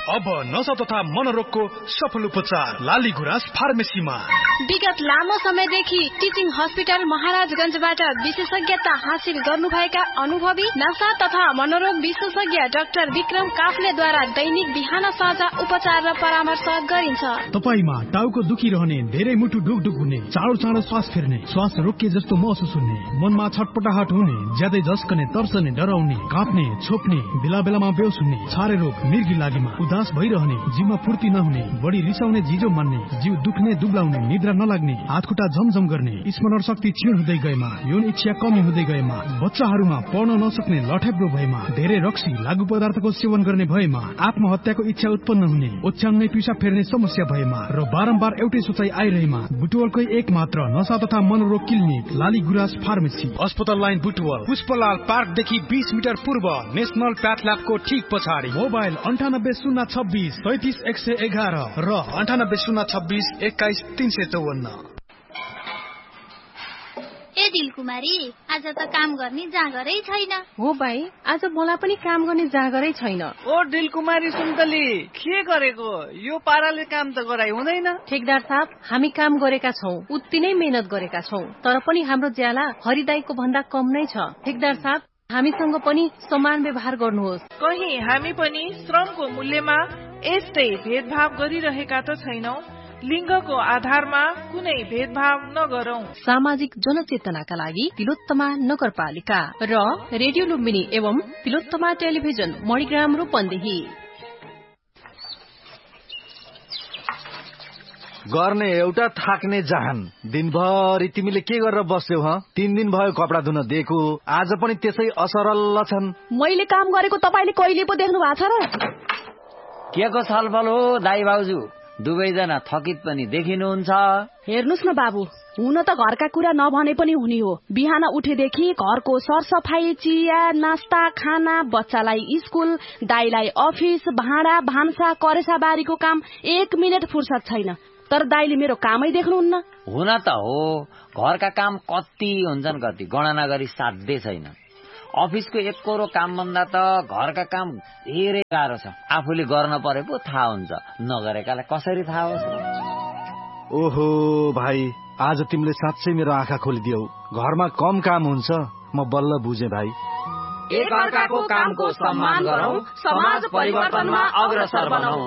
अब नशा तथा मनोरोगको सफल उपचार लाली गुराँस फार्मेसीमा। विगत लामो समयदेखि टिचिङ हस्पिटल महाराजगञ्जबाट विशेषज्ञता हासिल गर्नुभएका अनुभवी नशा तथा मनोरोग विशेषज्ञ डाक्टर विक्रम काफ्लेद्वारा दैनिक बिहान साँझ उपचार र परामर्श गरिन्छ। तपाईमा टाउको दुखिरहने, धेरै मुटु ढुकढुक हुने, चाँडो श्वास फेर्ने, श्वास रोकिए जस्तो महसुस हुने, मनमा छटपटाहट हुने, ज्यादै झस्कने, तर्सने, डराउने, काँप्ने, छोप्ने, बेला बेलामा बेहोस हुने, छारे रोग, मिर्गी लागेमा, उदास भइरहने, जिउमा फुर्ती नहुने, बढी रिसाउने, जिजो मान्ने, जिउ दुख्ने, दुब्लाउने, निद्रा नलाग्ने, हातखुट्टा झमझम गर्ने, स्मरण शक्ति क्षीण हुँदै गएमा, यौन इच्छा कमी हुँदै गएमा, बच्चाहरूमा पढ्न नसक्ने, लठेब्रो भएमा, धेरै रक्सी लागु पदार्थको सेवन गर्ने भएमा, आत्महत्याको इच्छा उत्पन्न हुने, ओछ्यानमै पिसाब फेर्ने समस्या भएमा र बारम्बार एउटै सोचाइ आइरहेमा बुटवलकै एक मात्र नशा तथा मनोरोग क्लिनिक लाली गुराँस फार्मेसी, अस्पताल लाइन बुटवल, पुष्पलाल पार्कदेखि 20 मिटर पूर्व, नेशनल प्याथल्याबको ठीक पछाडि। मोबाइल 9806233111 र 9806215354। ए दिलकुमारी, आज त काम गर्ने जाँगरै छैन। हो भाइ, आज मलाई पनि काम गर्ने जाँगरै छैन। ओ दिलकुमारी सुन्तली, के गरेको? यो पाराले काम त गराइ हुँदैन। ठेकदार साहब, हामी काम गरेका छौं, उति नै मेहनत गरेका छौं, तर पनि हाम्रो ज्याला हरिदाईको भन्दा कम नै छ। ठेकदार साहब, हामीसँग पनि समान व्यवहार गर्नुहोस्। कहीं हामी पनि श्रमको मूल्यमा यस्तै भेदभाव गरिरहेका त छैनौं। लिङ्गको आधारमा कुनै भेदभाव नगरौं। सामाजिक जनचेतनाका लागि तिलोत्तमा नगरपालिका र रेडियो लुम्बिनी एवं तिलोत्तमा टेलिभिजन मणिग्राम रूपन्देही। गर्ने एउटा, थाक्ने जहान। दिनभरि तिमीले के गरेर बस्यौ? 3 दिन भयो कपडा धुन दिएको, आज पनि त्यसै असरल छन्। मैले काम गरेको तपाईले कहिले पो देख्नु भएको छ र? के को छलफल हो दाइ भाउजू? दुवैजना थकित पनि देखिनुहुन्छ। हेर्नुस् न बाबु, हुन त घरका कुरा नभने पनि हुने हो। बिहान उठेदेखि घरको सरसफाई, चिया, नास्ता, खाना, बच्चालाई स्कुल, दाइलाई अफिस, भाँडा, भान्सा, करेसा बारीको काम, 1 मिनेट फुर्सद छैन। तर दाइले मेरो कामै देख्नुहुन्न। हुन त हो, घरका काम कति हुन्छन्, कति गणना गरी साध्य छैन। अफिसको एक कोरो काम भन्दा त घरका काम धेरै गाह्रो छ। आफूले गर्न परे पो थाहा हुन्छ, नगरेकालाई कसरी थाहा होस्? ओहो भाइ, आज तिमीले साँच्चै मेरो आँखा खोलिदियौ। घरमा कम काम हुन्छ, म बल्ल बुझे भाइ। एक अर्काको कामको सम्मान गरौं, समाज परिवर्तनमा अग्रसर बनौं।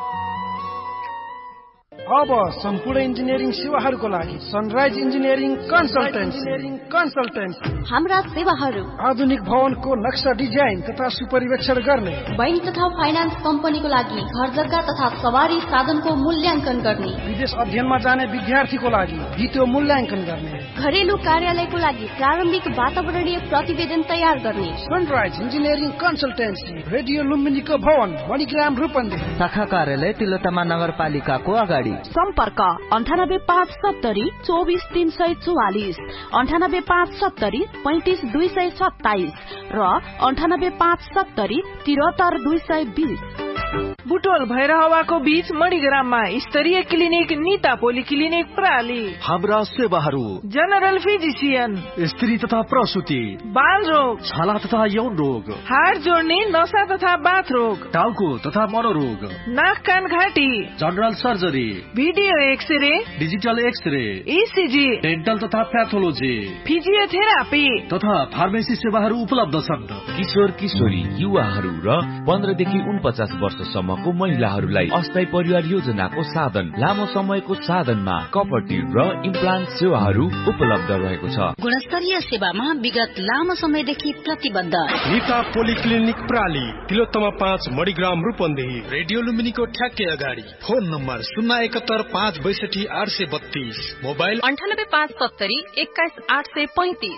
अब सम्पूर्ण इन्जिनियरिङ सेवाहरूको लागि सनराइज इन्जिनियरिङ कन्सल्टेन्सी। हाम्रा सेवाहरू आधुनिक भवनको नक्सा डिजाइन तथा सुपरिवेक्षण गर्ने, बैंक तथा फाइनान्स कम्पनीको लागि घर जग्गा तथा सवारी साधनको मूल्याङ्कन गर्ने, विदेश अध्ययनमा जाने विद्यार्थीको लागि द्वितीय मूल्याङ्कन गर्ने, घरेलु कार्यालयको लागि प्रारम्भिक वातावरणीय प्रतिवेदन तयार गर्ने। सनराइज इन्जिनियरिङ कन्सल्टेन्सी, रेडियो लुम्बिनीको भवन, मणिग्राम रूपन्देही, शाखा कार्यालय तिलोत्तमा नगरपालिकाको अगाडि। सम्पर्क 9857 24344, 9857 35227 र 9857 73220। बुटोल भैरहवाको बीच मणिग्राममा स्तरीय क्लिनिक निता पोलिक्लिनिक प्राली। हाम्रा सेवाहरू जनरल फिजिसियन, स्त्री तथा प्रसुति, बाल रोग, छाला तथा यौन रोग, हाड जोड्ने, नशा तथा बाथ रोग, टाउको तथा मनोरोग, नाक कान घाँटी, general surgery, video x-ray, digital x-ray, ECG, dental तथा प्याथोलोजी, फिजियोथेरापी तथा फार्मेसी सेवाहरू उपलब्ध छन्। किशोर किशोरी, युवाहरू र 15 देखि 49 वर्षसम्मको महिलाहरूलाई अस्थायी परिवार योजनाको साधन, लामो समयको साधनमा कपटी र इम्प्लान्ट सेवाहरू उपलब्ध रहेको छ। गुणस्तरीय सेवामा विगत लामो समयदेखि प्रतिबद्ध निता पोलिक्लिनिक प्राली, तिलोत्तमा 5 मणिग्राम रूपन्देही, रेडियो लुम्बिनीको ठ्याक्कै अगाडि। Phone number 071 562 832, mobile 9857 21 835।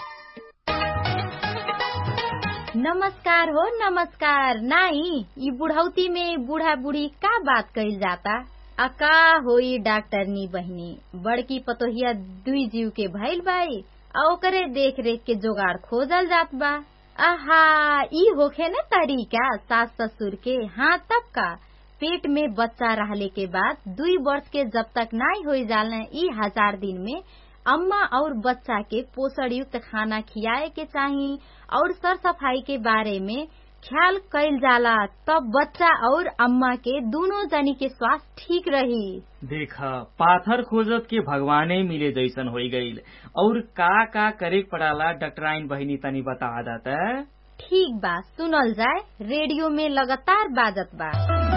नमस्कार हो नमस्कार। नाई, ये बुढ़ौती में बूढ़ा बूढ़ी का बात कही जाता? अका होई डॉक्टरनी बहिनी, बड़की पतोहिया 2 जीव के भइल बाई, ओकरे देख रेख के जोगाड़ खोजल जात बा। आहा, ई होखे न तरीका सास ससुर के। हाँ, तब का पेट में बच्चा रहले के बाद 2 वर्ष के जब तक नाई हो जालने, ई 1000 दिन में अम्मा और बच्चा के पोषण युक्त खाना खियाए के चाहिए और सर सफाई के बारे में ख्याल कैल जाला तब बच्चा और अम्मा के दोनों जनी के स्वास्थ्य ठीक रही। देख पाथर खोजत के भगवाने मिले जैसन हो गईल। और का करे पड़ाला डॉक्टराइन बहिनी तनी बता दाता। ठीक बा, सुनल जाए। रेडियो में लगातार बाजत बा।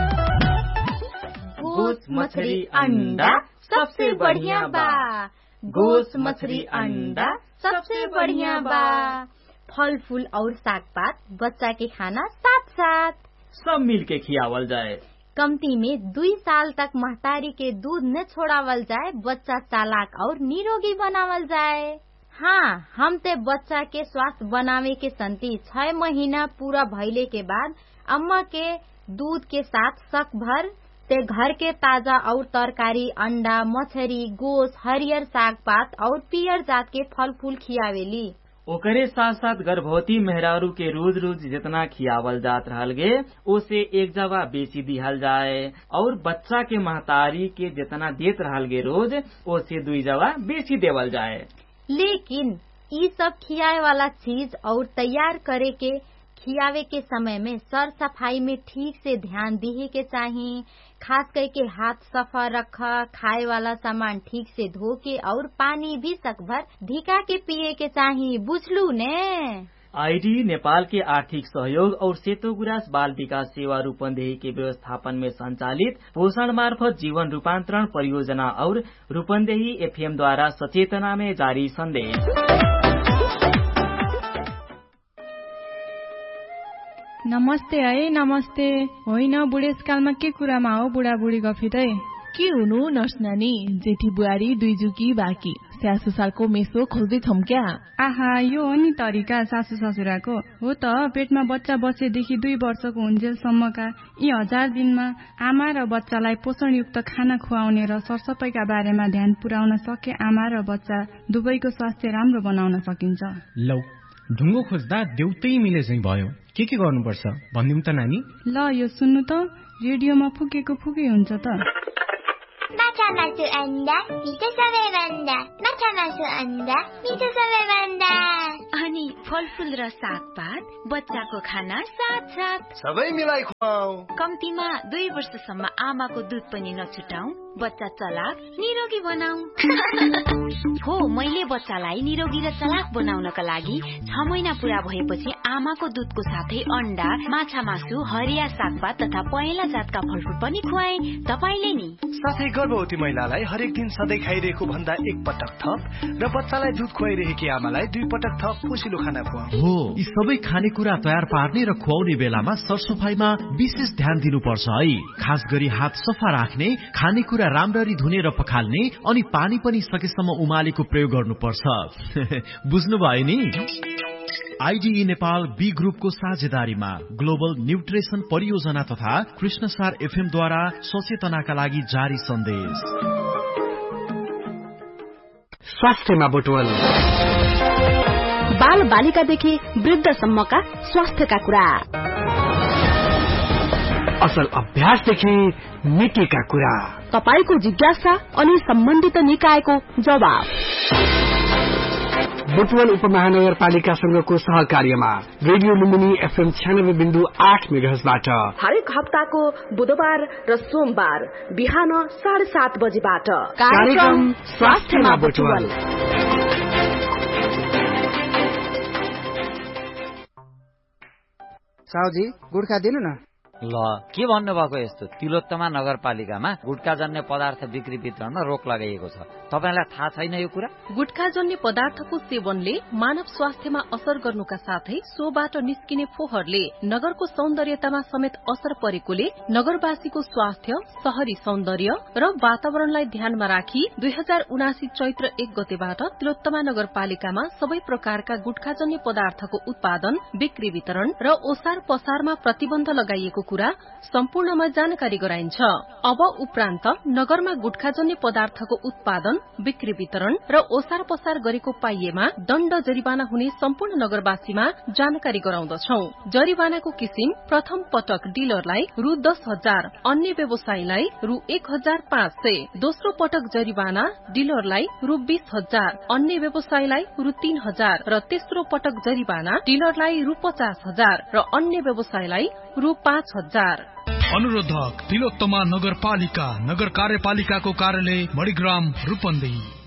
गोस मछली अंडा सबसे बढ़िया बा, गोस मछली अंडा सबसे बढ़िया बा। फल फूल और साग पात बच्चा के खाना साथ साथ सब मिल के खियावल जाए। कमती में 2 साल तक महतारी के दूध न छोड़ावल जाए, बच्चा चालाक और निरोगी बनावल जाए। हाँ, हम ते बच्चा के स्वास्थ्य बनावे के संति 6 महीना पूरा भइले के बाद अम्मा के दूध के साथ शक भर ते घर के ताजा और तरकारी, अंडा, मछरी, गोस, हरियर साग पात और पियर जात के फल फूल खियावेली। ओकरे साथ साथ गर्भवती मेहरारू के रोज रोज जितना खियावल जात रहल गे ओसे एक जगह बेची दिहल जाए। और बच्चा के महतारी के जितना देत रहल गे रोज ओसे 2 जगह बेची देवल जाए। लेकिन ये सब खियाए वाला चीज और तैयार करे के खियावे के समय में सर सफाई में ठीक से ध्यान दिए के चाहिए। खास करके हाथ सफा रखा, खाए वाला सामान ठीक से धो के और पानी भी सकभर धिका के पिए के चाहिए। बुझलू ने? आईडी नेपाल के आर्थिक सहयोग और सेतो गुराँस बाल विकास सेवा रूपन्देही के व्यवस्थापन में संचालित पोषण मार्फत जीवन रूपांतरण परियोजना और रूपन्देही एफएम द्वारा सचेतना में जारी संदेश। नमस्ते है, नमस्ते। होइन, बुढेसकालमा के कुरामा हो बुढाबुढी गफिँदै? के हुनु नर्स नानी? जेठी बुहारी 2 जुकी बाँकी सासु ससुराको मेसो खोज्दैछौं क्या? आहा, यो हो नि तरिका सासु ससुराको। हो त, पेटमा बच्चा बसेदेखि 2 वर्षको हुन्जेलसम्मका यी 1000 दिनमा आमा र बच्चालाई पोषणयुक्त खाना खुवाउने र सरसफाइका बारेमा ध्यान पुर्याउन सके आमा र बच्चा दुवैको स्वास्थ्य राम्रो बनाउन सकिन्छ। लौ, ढुङ्गो खोज्दा देउतै मिले चाहिँ भयो। के गर्नुपर्छ भनिदिउँ त नानी? ल, यो सुन्नु त, रेडियोमा फुकेको फुकै हुन्छ त। माछा मासु अन्डा मिठो सबैभन्दा, माछा मासु अन्डा मिठो सबैभन्दा। अनि फलफूल र सागपात बच्चाको खाना साथ साथ सबै मिलाई खुवाऊ। कम्तीमा 2 वर्षसम्म आमाको दुध पनि नछुटाऊ, बच्चा चलाक निरोगी बनाऊ। हो, मैले बच्चालाई निरोगी र चलाक बनाउनका लागि 6 महिना पूरा भएपछि आमाको दुधको साथै अंडा, माछा मासु, हरिया सागपात तथा पहेँला जातका फलफूल पनि खुवाए। तपाईले नि? साथै गर्भवती महिलालाई हरेक दिन सधैँ खाइरहेको भन्दा 1 पटक थप र बच्चालाई दुध खुवाइरहेकी आमालाई 2 पटक थप पोषिलो खाना खुवाऊ। हो, यी सबै खानेकुरा तयार पार्ने र खुवाउने बेलामा सरसफाइमा विशेष ध्यान दिनुपर्छ है। खास गरी हात सफा राख्ने, खानेकुरा राम्ररी धुने र पखाल्ने, अनि पानी पनि सकेसम्म उमालेको प्रयोग गर्नुपर्छ। बुझ्नुभयो नि? आईडीई नेपाल बी ग्रुपको साझेदारीमा ग्लोबल न्यूट्रिसन परियोजना तथा कृष्णसार एफएम द्वारा सचेतनाका लागि जारी सन्देश। स्वास्थ्यमा बुटवल, बाल बालिकादेखि वृद्धसम्मका स्वास्थ्यका कुरा, असल अभ्यासदेखि नीतिका कुरा, तपाईको जिज्ञासा अनि सम्बन्धित निकायको जवाब। बुटवल उपमहानगरपालिकासँगको सहकार्यमा रेडियो लुम्बिनी एफएम 96.8 मेगाहर्जबाट हरेक हप्ताको बुधबार र सोमबार बिहान 7:30 बजेबाट कार्यक्रम स्वास्थ्यमा बुटवल। साउजी, गुड्खा दिनु न। ल, के भन्नुभएको यस्तो? तिलोत्तमा नगरपालिकामा गुटखाजन्य पदार्थ बिक्री वितरणमा रोक लगाइएको छ। तपाईलाई थाहा छैन यो कुरा? गुटखाजन्य पदार्थको सेवनले मानव स्वास्थ्यमा असर गर्नुका साथै सोबाट निस्किने फोहरले नगरको सौन्दर्यतामा समेत असर परेकोले नगरवासीको स्वास्थ्य, शहरी सौन्दर्य र वातावरणलाई ध्यानमा राखी 2079 चैत्र 1 गतेबाट तिलोत्तमा नगरपालिकामा सबै प्रकारका गुटखाजन्य पदार्थको उत्पादन, बिक्री वितरण र ओसार पसारमा प्रतिबन्ध लगाइएको कुरा सम्पूर्णमा जानकारी गराइन्छ। अब उपरान्त नगरमा गुटखाजन्य पदार्थको उत्पादन, बिक्री वितरण र ओसार पसार गरेको पाइएमा दण्ड जरिवाना हुने सम्पूर्ण नगरवासीमा जानकारी गराउँदछौ। जरिवानाको किसिम प्रथम पटक डिलरलाई रु 10,000, अन्य व्यवसायीलाई रु 1,500, दोस्रो पटक जरिवाना डिलरलाई रु 20,000, अन्य व्यवसायीलाई रु 3,000 र तेस्रो पटक जरिवाना डिलरलाई रु 50,000 र अन्य व्यवसायीलाई रु 5,000। अनुरोधक तिलोत्तमा नगरपालिका, नगर कार्यपालिकाको कार्यालय मणिग्राम, रूपन्देही।